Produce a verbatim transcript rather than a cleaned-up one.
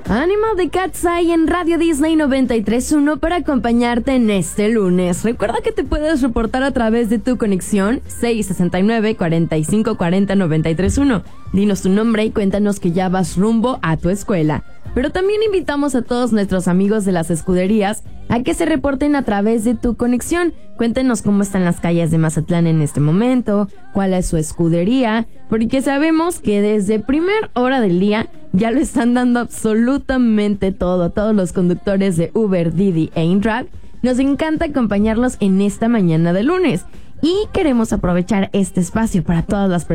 Animal de Cat's Eye en Radio Disney noventa y tres punto uno para acompañarte en este lunes. Recuerda que te puedes reportar a través de tu conexión seis sesenta y nueve, cuarenta y cinco cuarenta, noventa y tres uno. Dinos tu nombre y cuéntanos que ya vas rumbo a tu escuela. Pero también invitamos a todos nuestros amigos de las escuderías a que se reporten a través de tu conexión. Cuéntenos cómo están las calles de Mazatlán en este momento, cuál es su escudería, porque sabemos que desde primer hora del día ya lo están dando absolutamente todo. Todos los conductores de Uber, Didi e InDrive, nos encanta acompañarlos en esta mañana de lunes. Y queremos aprovechar este espacio para todas las personas